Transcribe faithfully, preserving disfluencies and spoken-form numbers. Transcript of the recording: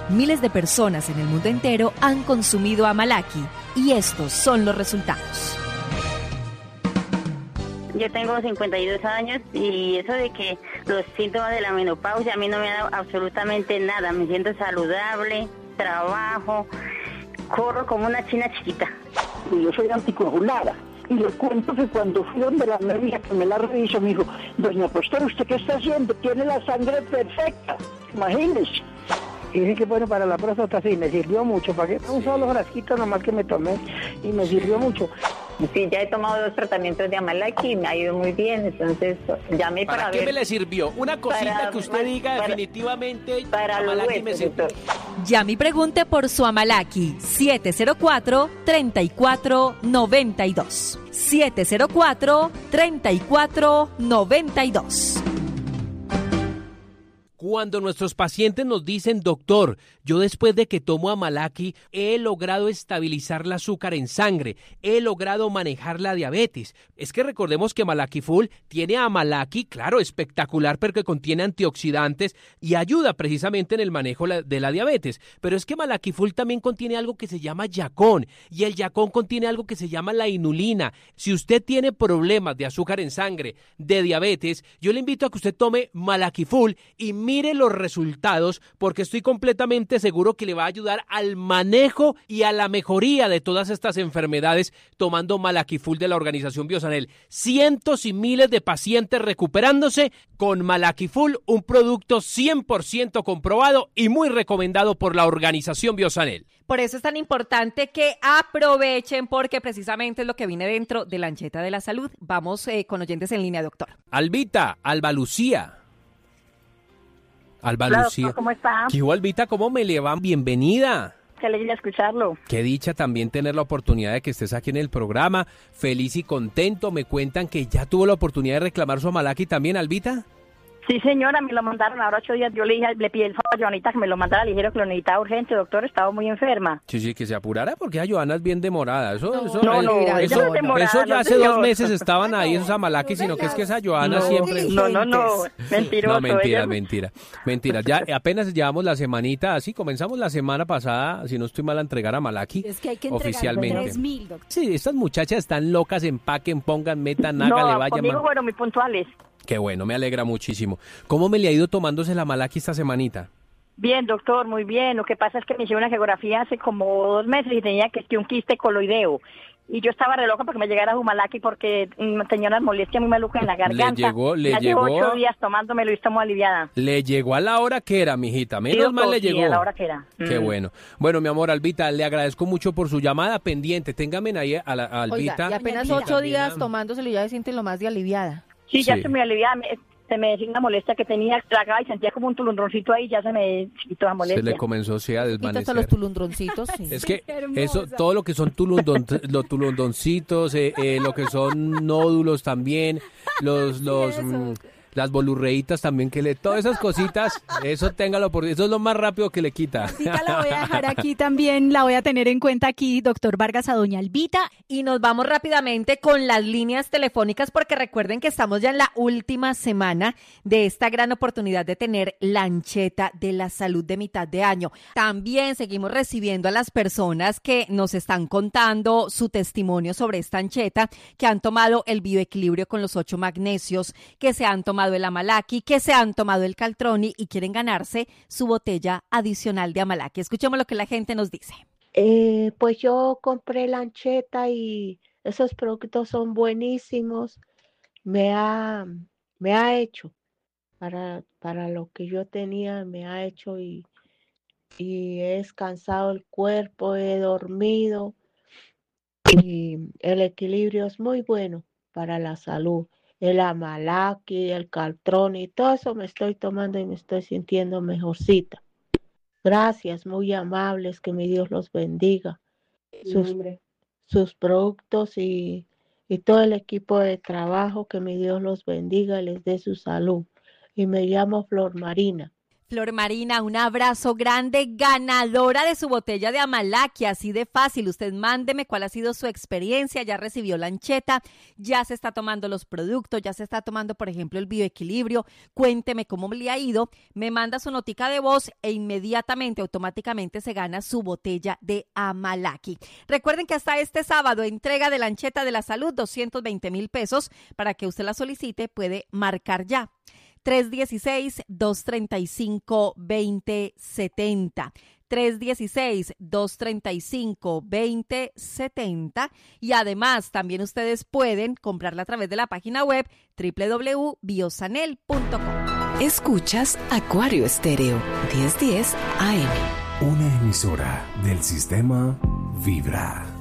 Miles de personas en el mundo entero han consumido Amalaki y estos son los resultados. Yo tengo cincuenta y dos años y eso de que los síntomas de la menopausia a mí no me da absolutamente nada. Me siento saludable, trabajo, corro como una china chiquita. Yo soy anticoagulada y les cuento que cuando fui donde la médica que me la revisó me dijo: doña Pastora, ¿usted qué está haciendo? Tiene la sangre perfecta, imagínese. Y dije que bueno, para la próstata sí, me sirvió mucho. ¿Para qué? Un solo frasquito nomás que me tomé y me sirvió mucho. Sí, ya he tomado dos tratamientos de Amalaki y me ha ido muy bien, entonces llamé para, ¿Para qué ver, me le sirvió? Una cosita para, que usted para, diga para, definitivamente para Amalaki me sirvió. Llame y pregunte por su Amalaki siete cero cuatro, tres cuatro nueve dos. siete cero cuatro, tres cuatro nueve dos. Cuando nuestros pacientes nos dicen: doctor, yo después de que tomo Amalaki he logrado estabilizar el azúcar en sangre, he logrado manejar la diabetes. Es que recordemos que Amalaki Full tiene Amalaki, claro, espectacular, porque contiene antioxidantes y ayuda precisamente en el manejo de la diabetes. Pero es que Amalaki Full también contiene algo que se llama yacón, y el yacón contiene algo que se llama la inulina. Si usted tiene problemas de azúcar en sangre, de diabetes, yo le invito a que usted tome Amalaki Full y mire los resultados, porque estoy completamente seguro que le va a ayudar al manejo y a la mejoría de todas estas enfermedades tomando Amalaki Full de la organización Biosanel. Cientos y miles de pacientes recuperándose con Amalaki Full, un producto cien por ciento comprobado y muy recomendado por la organización Biosanel. Por eso es tan importante que aprovechen, porque precisamente es lo que viene dentro de la Ancheta de la Salud. Vamos eh, con oyentes en línea, doctor. Albita, Alba Lucía. Alba Claro, Lucía. ¿cómo está? ¿Qué hubo, Albita? ¿Cómo me le va? Bienvenida. Qué alegría escucharlo. Qué dicha también tener la oportunidad de que estés aquí en el programa. Feliz y contento. Me cuentan que ya tuvo la oportunidad de reclamar su Amalaki también, Albita. Sí, señora, me lo mandaron ahora ocho días. Yo le dije, le pidí el favor a Joanita que me lo mandara, le dijeron que lo necesitaba urgente, doctor, estaba muy enferma. Sí, sí, que se apurara porque a Joana es bien demorada. Eso, No, eso, no, eh, no, eso, ella no es demorada, eso ya no, hace dos señor. meses estaban ahí esos Amalaki, sino que es que esa Joana no, siempre... No, no, no, mentiroso. No, mentira, ella... mentira, mentira. Ya apenas llevamos la semanita, así comenzamos la semana pasada, si no estoy mal, a entregar a Amalaki es que hay que oficialmente. tres mil, doctor. Sí, estas muchachas están locas, empaquen, pongan, metan, hágale, No, vayan. conmigo fueron muy puntuales. Qué bueno, me alegra muchísimo. ¿Cómo me le ha ido tomándose la Amalaki esta semanita? Bien, doctor, muy bien. Lo que pasa es que me hicieron una geografía hace como dos meses y tenía que, que un quiste coloideo. Y yo estaba re loca porque me llegara Amalaki porque mm, tenía unas molestias muy malucas en la garganta. Le llegó, le ya llegó. llevo ocho días tomándomelo y estoy muy aliviada. Le llegó a la hora que era, mijita. Menos Sí, doctor, mal le sí, llegó. a la hora que era. Qué Mm. bueno. Bueno, mi amor, Albita, le agradezco mucho por su llamada pendiente. Téngame ahí a, la, a Albita. Oiga, y apenas Y ocho también días a- tomándoselo ya se siente lo más de aliviada. Sí, ya Sí. estoy muy aliviada. Me- se me decía una molestia que tenía, tragaba y sentía como un tulundroncito ahí, ya se me quitó la Se molestia. le comenzó sí, a Quita hasta los desvanecer. tulundroncitos. Sí. Es que Hermosa. eso, todo lo que son tulundon, los tulundoncitos, eh, eh, lo que son nódulos también, los, los, eso. mm, las bolurreitas también que le, todas esas cositas, eso téngalo por, eso es lo más rápido que le quita. Albita la voy a dejar aquí también, la voy a tener en cuenta aquí, doctor Vargas, a doña Albita. Y nos vamos rápidamente con las líneas telefónicas, porque recuerden que estamos ya en la última semana de esta gran oportunidad de tener la Ancheta de la Salud de mitad de año. También seguimos recibiendo a las personas que nos están contando su testimonio sobre esta Ancheta, que han tomado el bioequilibrio con los ocho magnesios, que se han tomado el Amalaki, que se han tomado el Caltroni y quieren ganarse su botella adicional de Amalaki. Escuchemos lo que la gente nos dice. Eh, pues yo compré la Ancheta y esos productos son buenísimos. Me ha, me ha hecho para, para lo que yo tenía, me ha hecho y, y he descansado el cuerpo, he dormido y el equilibrio es muy bueno para la salud. El Amalaki, el Caltroni, todo eso me estoy tomando y me estoy sintiendo mejorcita. Gracias, muy amables, que mi Dios los bendiga. Sus, sus productos y, y todo el equipo de trabajo, que mi Dios los bendiga y les dé su salud. Y me llamo Flor Marina. Flor Marina, un abrazo grande, ganadora de su botella de Amalaki, así de fácil. Usted mándeme cuál ha sido su experiencia, ya recibió lancheta, ya se está tomando los productos, ya se está tomando, por ejemplo, el bioequilibrio. Cuénteme cómo le ha ido, me manda su notica de voz e inmediatamente, automáticamente se gana su botella de Amalaki. Recuerden que hasta este sábado, entrega de lancheta de la salud, doscientos veinte mil pesos. Para que usted la solicite, puede marcar ya. tres uno seis, dos tres cinco, dos cero siete cero. tres uno seis, dos tres cinco, dos cero siete cero. Y además, también ustedes pueden comprarla a través de la página web doble u doble u doble u punto biosanel punto com. Escuchas Acuario Estéreo, diez diez A M. Una emisora del sistema Vibra.